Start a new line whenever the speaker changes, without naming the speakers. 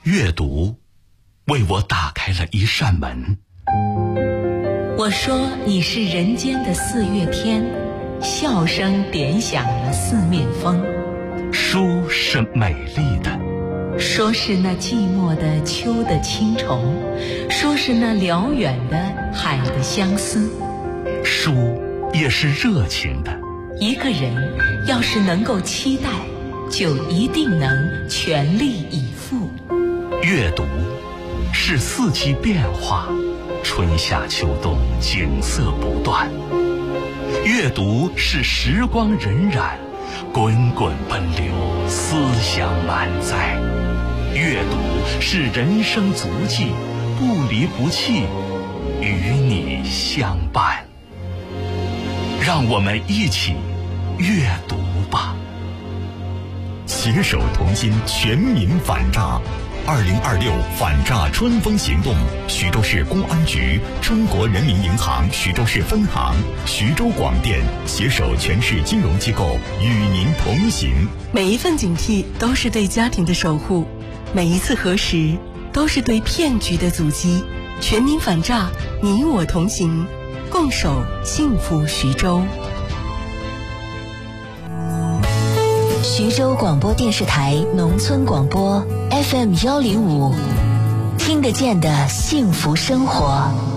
阅读为我打开了一扇门。
我说你是人间的四月天，笑声点响了四面风。
书是美丽的，
说是那寂寞的秋的青虫，说是那辽远的海的相思。
书也是热情的。
一个人要是能够期待，就一定能全力以赴。
阅读是四季变化，春夏秋冬景色不断。阅读是时光荏苒，滚滚奔流，思想满载。阅读是人生足迹，不离不弃，与你相伴。让我们一起阅读吧。
携手同心，全民反诈。2026反诈春风行动，徐州市公安局、中国人民银行徐州市分行、徐州广电携手全市金融机构与您同行。
每一份警惕都是对家庭的守护，每一次核实都是对骗局的阻击。全民反诈，你我同行，共守幸福徐州。
徐州广播电视台农村广播 FM105，听得见的幸福生活。